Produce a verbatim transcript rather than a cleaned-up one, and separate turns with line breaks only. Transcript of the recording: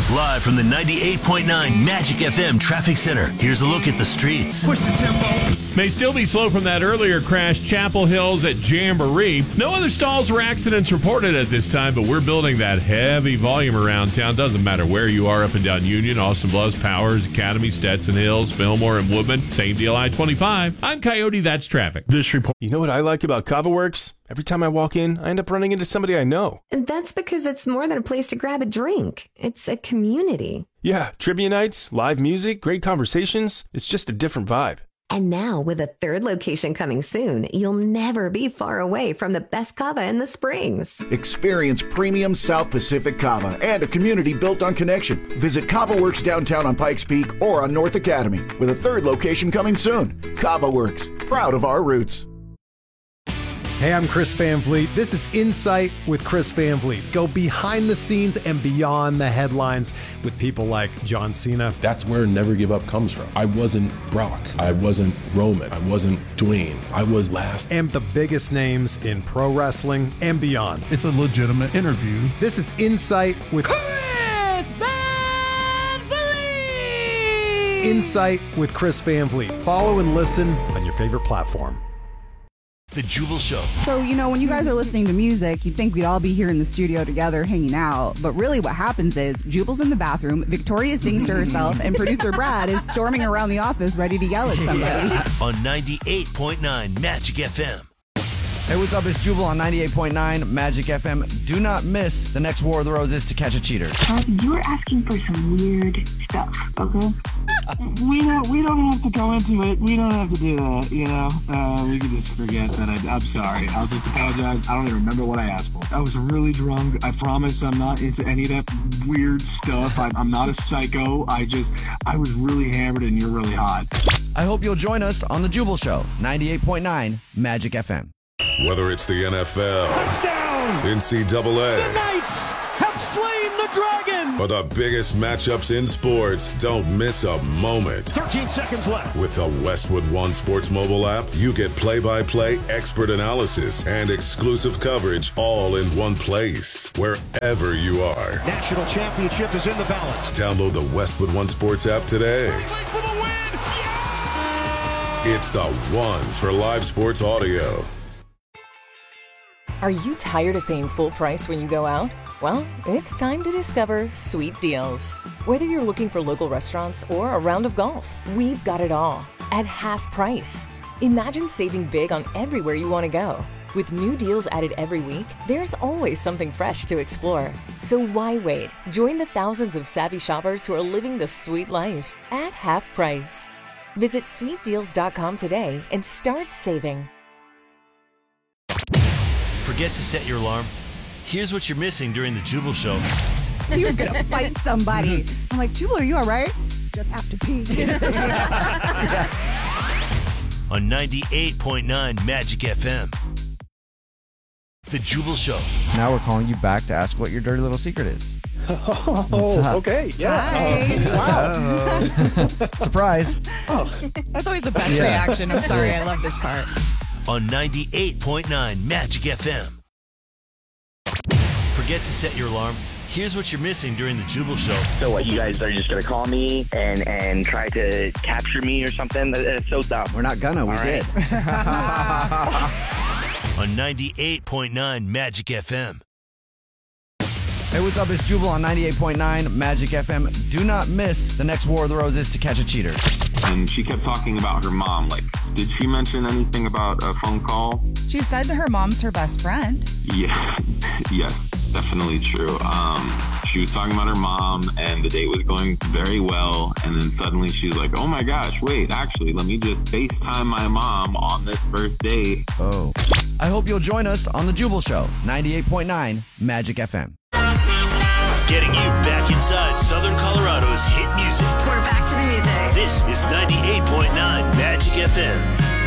Live from the ninety-eight point nine Magic F M Traffic Center, here's a look at the streets.
Push the tempo.
May still be slow from that earlier crash, Chapel Hills at Jamboree. No other stalls or accidents reported at this time, but we're building that heavy volume around town. Doesn't matter where you are up and down Union, Austin Bluffs, Powers, Academy, Stetson Hills, Fillmore, and Woodman. Same deal, I twenty-five. I'm Coyote, that's traffic.
This report. You know what I like about CavaWorks? Every time I walk in, I end up running into somebody I know.
And that's because it's more than a place to grab a drink. It's a community.
Yeah, trivia nights, live music, great conversations. It's just a different vibe.
And now, with a third location coming soon, you'll never be far away from the best kava in the Springs.
Experience premium South Pacific kava and a community built on connection. Visit CavaWorks downtown on Pikes Peak or on North Academy, with a third location coming soon. CavaWorks, proud of our roots.
Hey, I'm Chris Van Vliet. This is Insight with Chris Van Vliet. Go behind the scenes and beyond the headlines with people like John Cena.
That's where Never Give Up comes from. I wasn't Brock. I wasn't Roman. I wasn't Dwayne. I was last.
And the biggest names in pro wrestling and beyond.
It's a legitimate interview.
This is Insight with
Chris Van Vliet.
Insight with Chris Van Vliet. Follow and listen on your favorite platform.
The Jubal Show.
So, you know, when you guys are listening to music, you'd think we'd all be here in the studio together hanging out. But really what happens is Jubal's in the bathroom, Victoria sings to herself, and producer Brad is storming around the office ready to yell at somebody.
Yeah. On ninety-eight point nine Magic F M.
Hey, what's up? It's Jubal on ninety-eight point nine Magic F M. Do not miss the next War of the Roses to catch a cheater.
Uh, you're asking for some weird stuff, okay?
We don't. We don't have to go into it. We don't have to do that. You know, uh, we can just forget that. I, I'm sorry. I'll just apologize. I don't even remember what I asked for. I was really drunk. I promise. I'm not into any of that weird stuff. I, I'm not a psycho. I just. I was really hammered, and you're really hot.
I hope you'll join us on the Jubal Show, ninety-eight point nine Magic F M.
Whether it's the N F L,
touchdown,
N C double A,
The Knights have slain the dragon,
or the biggest matchups in sports, don't miss a moment.
thirteen seconds left.
With the Westwood One Sports mobile app, you get play-by-play, expert analysis, and exclusive coverage all in one place, wherever you are.
National championship is in the balance.
Download the Westwood One Sports app today.
For the win. Yeah!
It's the one for live sports audio.
Are you tired of paying full price when you go out? Well, it's time to discover Sweet Deals. Whether you're looking for local restaurants or a round of golf, we've got it all at half price. Imagine saving big on everywhere you want to go. With new deals added every week, there's always something fresh to explore. So why wait? Join the thousands of savvy shoppers who are living the sweet life at half price. Visit sweet deals dot com today and start saving.
Forget to set your alarm? Here's what you're missing during the Jubal Show.
He was going to fight somebody. I'm like, Jubal, are you all right? Just have to pee.
On ninety-eight point nine Magic F M. The Jubal Show.
Now we're calling you back to ask what your dirty little secret is.
Oh, okay. Yeah.
Hi.
Uh,
wow. Surprise.
Oh.
That's always the best
Yeah.
reaction. I'm sorry. I love this part.
On ninety-eight point nine Magic F M. Forget to set your alarm? Here's what you're missing during the Jubal Show.
So what, you guys are just going to call me and, and try to capture me or something? That's so dumb.
We're not gonna. We
All
did.
On ninety-eight point nine Magic F M.
Hey, what's up? It's Jubal on ninety-eight point nine Magic F M. Do not miss the next War of the Roses to catch a cheater.
And she kept talking about her mom. Like, did she mention anything about a phone call?
She said her mom's her best friend.
Yeah, yes, definitely true. Um, she was talking about her mom, and the date was going very well. And then suddenly she's like, "Oh my gosh, wait, actually, let me just FaceTime my mom on this first date."
Oh. I hope you'll join us on the Jubal Show, ninety-eight point nine Magic F M.
Getting you back inside Southern Colorado's hit music.
We're back to the music.
This is ninety-eight point nine Magic F M.